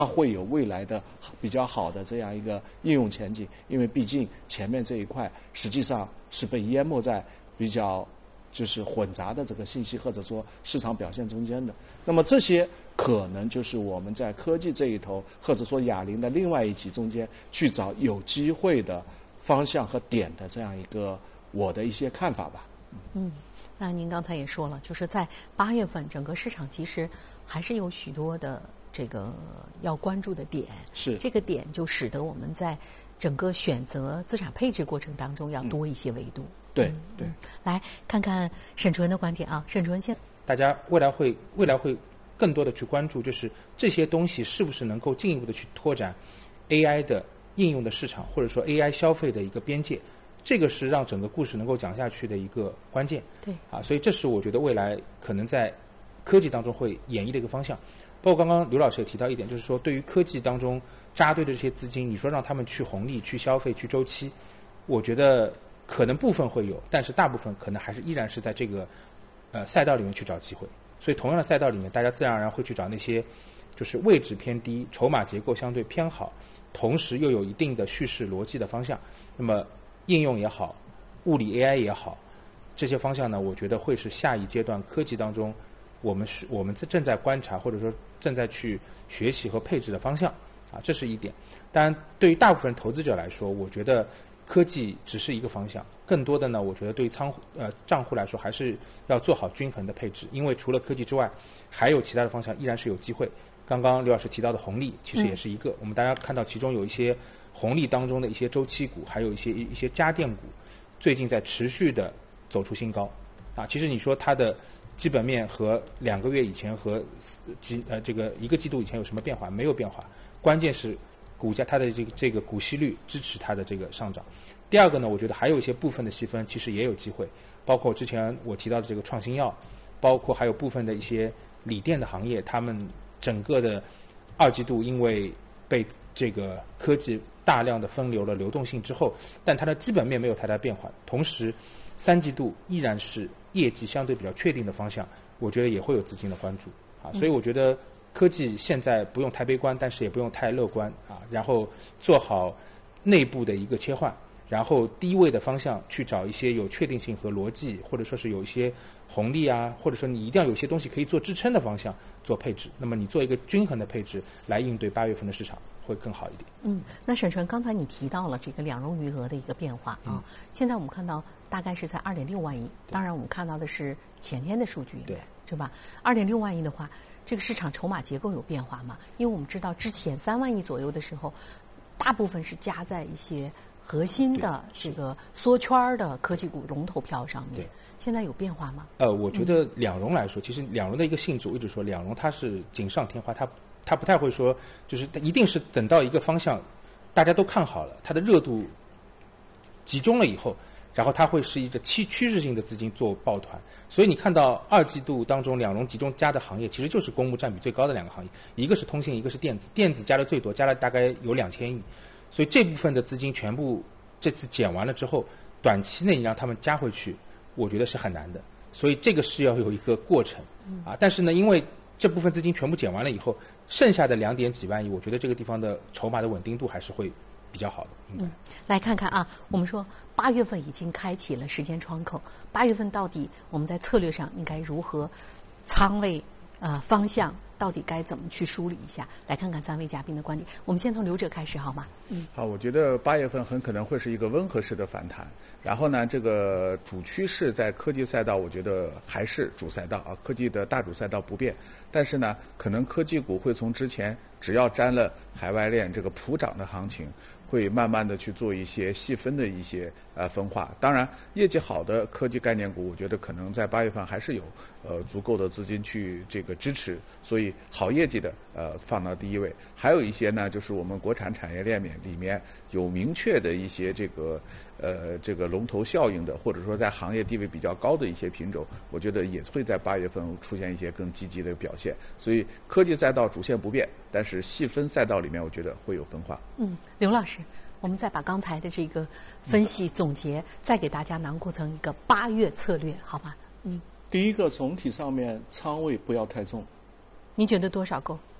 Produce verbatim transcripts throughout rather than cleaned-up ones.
它会有未来的比较好的这样一个应用前景，因为毕竟前面这一块实际上是被淹没在比较就是混杂的这个信息或者说市场表现中间的。那么这些可能就是我们在科技这一头，或者说哑铃的另外一级中间去找有机会的方向和点的这样一个我的一些看法吧。 嗯，那您刚才也说了，就是在八月份整个市场其实还是有许多的这个要关注的点， 是这个点就使得我们在整个选择资产配置过程当中要多一些维度。 嗯、对、嗯、对， 来看看沈纯的观点啊，沈纯现大家未来会未来会更多的去关注，就是这些东西是不是能够进一步的去拓展 A I 的应用的市场，或者说 A I 消费的一个边界。这个是让整个故事能够讲下去的一个关键。 对啊，所以这是我觉得未来可能在科技当中会演绎的一个方向。包括刚刚刘老师也提到一点，就是说对于科技当中扎堆的这些资金，你说让他们去红利、去消费、去周期，我觉得可能部分会有，但是大部分可能还是依然是在这个呃赛道里面去找机会。所以同样的赛道里面，大家自然而然会去找那些就是位置偏低、筹码结构相对偏好，同时又有一定的叙事逻辑的方向。那么应用也好，物理 A I 也好，这些方向呢，我觉得会是下一阶段科技当中我们是我们正在观察或者说正在去学习和配置的方向啊，这是一点。当然，对于大部分投资者来说，我觉得科技只是一个方向，更多的呢，我觉得对于仓户呃账户来说，还是要做好均衡的配置，因为除了科技之外，还有其他的方向依然是有机会。刚刚刘老师提到的红利，其实也是一个，嗯、我们大家看到其中有一些红利当中的一些周期股，还有一些一些家电股，最近在持续的走出新高啊。其实你说它的基本面和两个月以前和几呃这个一个季度以前有什么变化？没有变化，关键是股价它的这个这个股息率支持它的这个上涨。第二个呢，我觉得还有一些部分的细分其实也有机会，包括之前我提到的这个创新药，包括还有部分的一些锂电的行业，他们整个的二季度因为被这个科技大量的分流了流动性之后，但它的基本面没有太大变化，同时三季度依然是业绩相对比较确定的方向，我觉得也会有资金的关注啊。所以我觉得科技现在不用太悲观，但是也不用太乐观啊，然后做好内部的一个切换，然后低位的方向去找一些有确定性和逻辑，或者说是有一些红利啊，或者说你一定要有些东西可以做支撑的方向做配置，那么你做一个均衡的配置来应对八月份的市场会更好一点。 嗯，那沈纯，刚才你提到了这个两融余额的一个变化啊，嗯、现在我们看到大概是在二点六万亿，当然我们看到的是前天的数据， 对， 是吧？二点六万亿的话，这个市场筹码结构有变化吗？因为我们知道之前三万亿左右的时候，大部分是加在一些核心的这个缩圈的科技股龙头票上面，现在有变化吗？ 呃，我觉得两融来说，嗯、其实两融的一个性质，我一直说两融它是锦上添花，它它不太会说，就是一定是等到一个方向大家都看好了，它的热度集中了以后，然后它会是一个趋趋势性的资金做抱团。所以你看到二季度当中两融集中加的行业，其实就是公募占比最高的两个行业，一个是通信，一个是电子，电子加的最多，加了大概有两千亿。所以这部分的资金全部这次减完了之后，短期内你让他们加回去，我觉得是很难的。所以这个是要有一个过程啊。但是呢，因为这部分资金全部减完了以后，剩下的两点几万亿，我觉得这个地方的筹码的稳定度还是会比较好的。 嗯，来看看啊，我们说八月份已经开启了时间窗口，八月份到底我们在策略上应该如何仓位呃方向？到底该怎么去梳理一下？来看看三位嘉宾的观点。我们先从刘哲开始，好吗？ 嗯，好，我觉得八月份很可能会是一个温和式的反弹。然后呢，这个主趋势在科技赛道，我觉得还是主赛道啊，科技的大主赛道不变。但是呢，可能科技股会从之前只要沾了海外链这个普涨的行情，会慢慢的去做一些细分的一些呃分化。当然，业绩好的科技概念股，我觉得可能在八月份还是有呃足够的资金去这个支持，所以好业绩的呃放到第一位。还有一些呢，就是我们国产产业链面里面有明确的一些这个呃这个龙头效应的，或者说在行业地位比较高的一些品种，我觉得也会在八月份出现一些更积极的表现。所以科技赛道主线不变，但是细分赛道里面，我觉得会有分化。 嗯，刘老师，我们再把刚才的这个分析总结，再给大家囊括成一个八月策略，好吧？嗯， 第一个总体上面仓位不要太重。 你觉得多少够？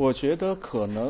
我觉得可能